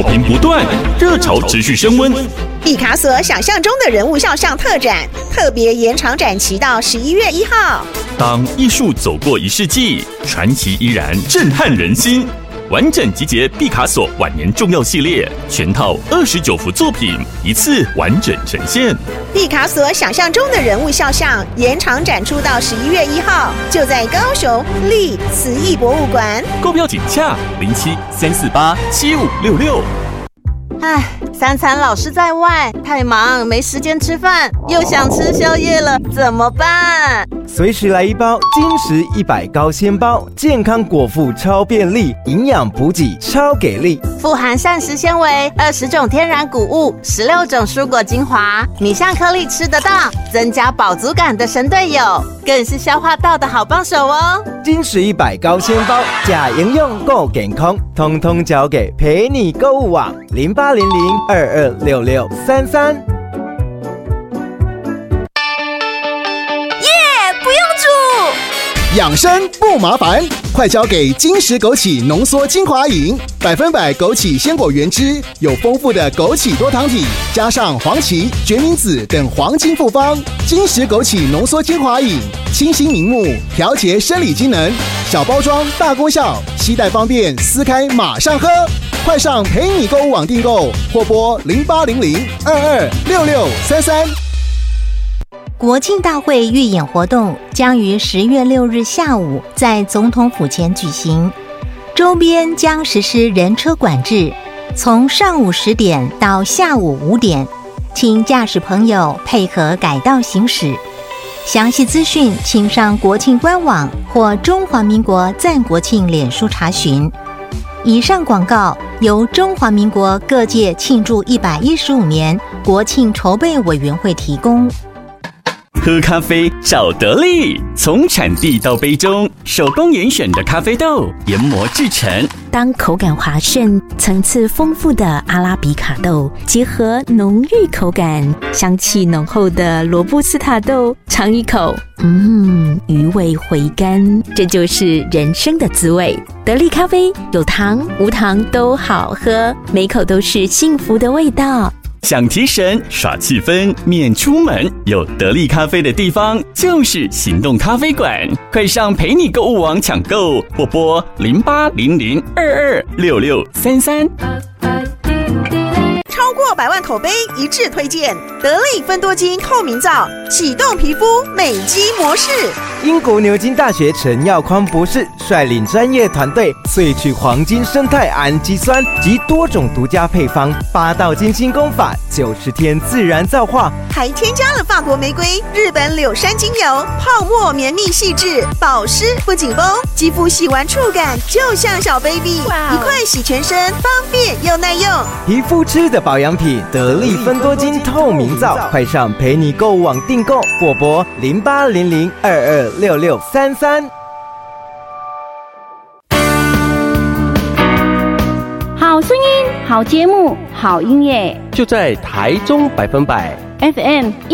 评不断，热潮持续升温。 毕卡索想象中的人物肖像特展特别延长展期到11月1号。 当艺术走过1世纪，传奇依然震撼人心。完整集结毕卡索晚年重要系列，全套29幅作品，一次完整呈现。 毕卡索想象中的人物肖像延长展出到11月1号，就在高雄立慈艺博物馆。 购票请洽07-348-7566。 三餐老是在外，太忙没时间吃饭，又想吃宵夜了，怎么办？ 随时来一包金石100高纤包，健康果腹超便利，营养补给超给力， 富含膳食纤维、20种天然谷物、16种蔬果精华，米香颗粒吃得到，增加饱足感的神队友，更是消化道的好帮手哦。 金石100高纤包，假营养够健康，通通交给陪你购物网0800226633。 养生不麻烦，快交给金石枸杞浓缩精华饮，100%枸杞鲜果原汁，有丰富的枸杞多糖体，加上黄芪、决明子等黄金复方。金石枸杞浓缩精华饮，清新明目，调节生理机能，小包装大功效，携带方便，撕开马上喝。快上陪你购物网订购，或拨0800226633。 国庆大会预演活动将于10月6日下午在总统府前举行，周边将实施人车管制，从上午10点到下午5点，请驾驶朋友配合改道行驶。详细资讯请上国庆官网或中华民国赞国庆脸书查询。以上广告由中华民国各界庆祝115年国庆筹备委员会提供。 喝咖啡找得力，从产地到杯中，手工严选的咖啡豆研磨制成。 当口感滑顺、层次丰富的阿拉比卡豆结合浓郁口感、香气浓厚的罗布斯塔豆，尝一口，余味回甘，这就是人生的滋味。得力咖啡有糖无糖都好喝，每口都是幸福的味道。 想提神耍气氛免出门，有得力咖啡的地方就是行动咖啡馆，快上陪你购物网抢购，或拨0800226633。 超过100万口碑一致推荐得力芬多精透明皂，启动皮肤美肌模式。 英国牛津大学陈耀匡博士率领专业团队萃取黄金生态氨基酸及多种独家配方，8道精心功法，90天自然皂化， 还添加了法国玫瑰、日本柳杉精油，泡沫绵密细致，保湿不紧绷，肌肤洗完触感就像小 baby， 一块洗全身，方便又耐用。 皮肤吃的保养品，得力芬多精透明皂，快上陪你购物网订购，或拨0800226633。 好声音，好节目，好音乐， 就在台中100%。 FM